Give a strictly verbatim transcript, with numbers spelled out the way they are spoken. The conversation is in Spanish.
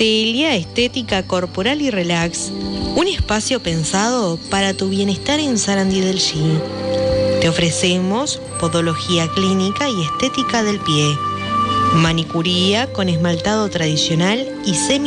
Celia Estética Corporal y Relax, un espacio pensado para tu bienestar en Sarandí del G. Te ofrecemos podología clínica y estética del pie, manicuría con esmaltado tradicional y semi